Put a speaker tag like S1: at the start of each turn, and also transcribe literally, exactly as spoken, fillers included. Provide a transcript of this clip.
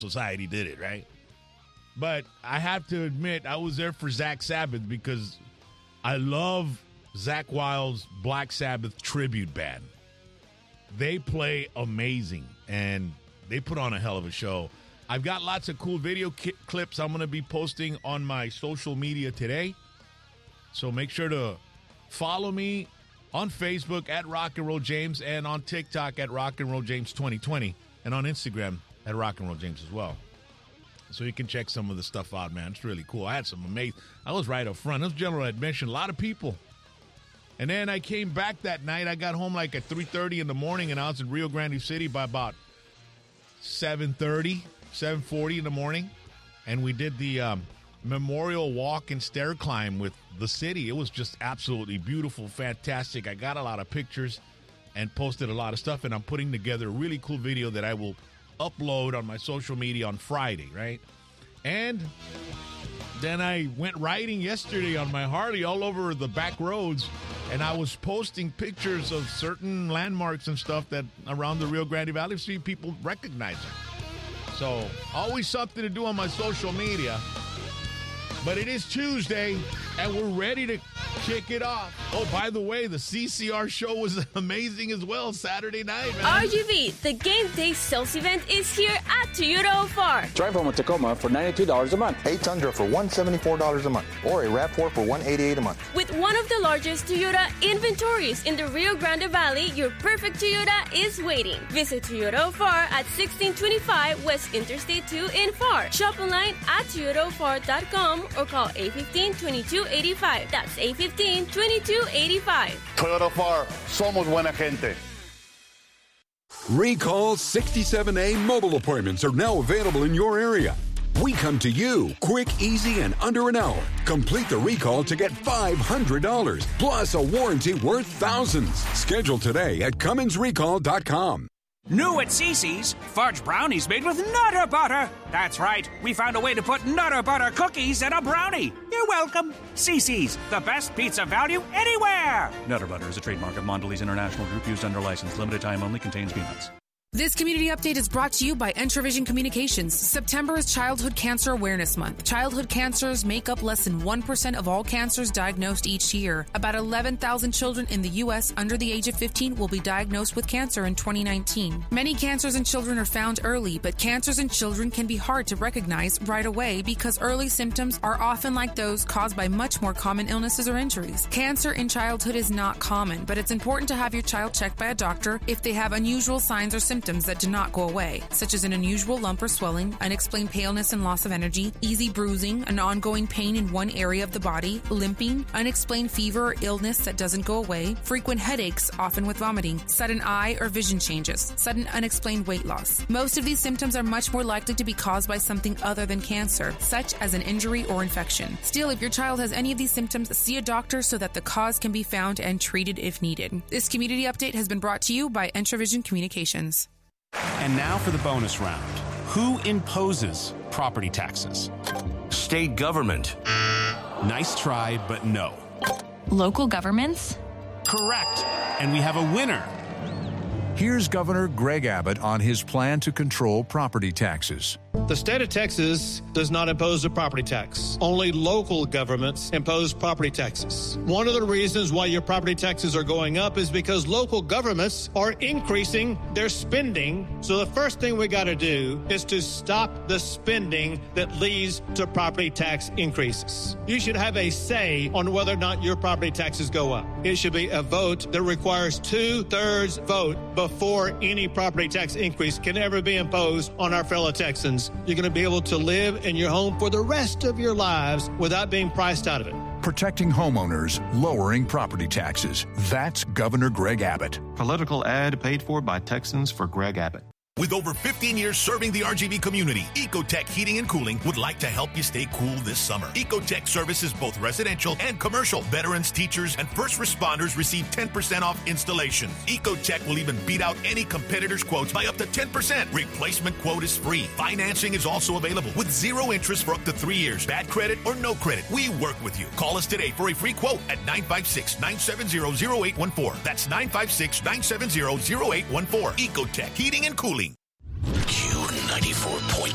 S1: Society did it, right? But I have to admit, I was there for Zach Sabbath because I love Zach Wild's Black Sabbath tribute band. They play amazing, and they put on a hell of a show. I've got lots of cool video ki- clips I'm going to be posting on my social media today. So make sure to follow me on Facebook at Rock and Roll James and on TikTok at Rock and Roll James twenty twenty and on Instagram at Rock and Roll James as well. So you can check some of the stuff out, man. It's really cool. I had some amazing. I was right up front. It was general admission. A lot of people. And then I came back that night. I got home like at three thirty in the morning, and I was in Rio Grande City by about seven thirty, seven forty in the morning. And we did the um, memorial walk and stair climb with the city. It was just absolutely beautiful, fantastic. I got a lot of pictures and posted a lot of stuff, and I'm putting together a really cool video that I will upload on my social media on Friday, right? And then I went riding yesterday on my Harley all over the back roads, and I was posting pictures of certain landmarks and stuff that around the Rio Grande Valley, see people recognize them. So always something to do on my social media. But it is Tuesday, and we're ready to kick it off. Oh, by the way, the C C R show was amazing as well Saturday night, man.
S2: R G V, the game day sales event, is here at Toyota Ofar.
S3: Drive home a Tacoma for ninety-two dollars a month.
S4: A Tundra for one hundred seventy-four dollars a month. Or a RAV four for one hundred eighty-eight dollars a month.
S2: With one of the largest Toyota inventories in the Rio Grande Valley, your perfect Toyota is waiting. Visit Toyota Ofar at sixteen twenty-five West Interstate two in Far. Shop online at toyota ofar dot com or call eight one five, two two eight five. That's eight one five, two two eight five.
S5: Toyota Far, somos buena gente.
S6: Recall sixty-seven A mobile appointments are now available in your area. We come to you quick, easy, and under an hour. Complete the recall to get five hundred dollars plus a warranty worth thousands. Schedule today at Cummins Recall dot com.
S7: New at Cece's, fudge brownies made with Nutter Butter. That's right, we found a way to put Nutter Butter cookies in a brownie. You're welcome. Cece's, the best pizza value anywhere.
S8: Nutter Butter is a trademark of Mondelez International Group used under license. Limited time only. Contains peanuts.
S9: This community update is brought to you by Entravision Communications. September is Childhood Cancer Awareness Month. Childhood cancers make up less than one percent of all cancers diagnosed each year. About eleven thousand children in the U S under the age of fifteen will be diagnosed with cancer in twenty nineteen. Many cancers in children are found early, but cancers in children can be hard to recognize right away because early symptoms are often like those caused by much more common illnesses or injuries. Cancer in childhood is not common, but it's important to have your child checked by a doctor if they have unusual signs or symptoms that do not go away, such as an unusual lump or swelling, unexplained paleness and loss of energy, easy bruising, an ongoing pain in one area of the body, limping, unexplained fever or illness that doesn't go away, frequent headaches, often with vomiting, sudden eye or vision changes, sudden unexplained weight loss. Most of these symptoms are much more likely to be caused by something other than cancer, such as an injury or infection. Still, if your child has any of these symptoms, see a doctor so that the cause can be found and treated if needed. This community update has been brought to you by Entravision Communications.
S10: And now for the bonus round. Who imposes property taxes?
S11: State government.
S10: Nice try, but no.
S12: Local governments?
S10: Correct. And we have a winner.
S13: Here's Governor Greg Abbott on his plan to control property taxes.
S14: The state of Texas does not impose a property tax. Only local governments impose property taxes. One of the reasons why your property taxes are going up is because local governments are increasing their spending. So the first thing we got to do is to stop the spending that leads to property tax increases. You should have a say on whether or not your property taxes go up. It should be a vote that requires two-thirds vote before any property tax increase can ever be imposed on our fellow Texans. You're going to be able to live in your home for the rest of your lives without being priced out of it.
S13: Protecting homeowners, lowering property taxes. That's Governor Greg Abbott.
S15: Political ad paid for by Texans for Greg Abbott.
S16: With over fifteen years serving the R G V community, Ecotech Heating and Cooling would like to help you stay cool this summer. Ecotech services both residential and commercial. Veterans, teachers, and first responders receive ten percent off installation. Ecotech will even beat out any competitor's quotes by up to ten percent. Replacement quote is free. Financing is also available with zero interest for up to three years. Bad credit or no credit, we work with you. Call us today for a free quote at nine five six, nine seven zero, zero eight one four. That's nine five six, nine seven zero, zero eight one four. Ecotech Heating and Cooling.
S11: Q ninety-four point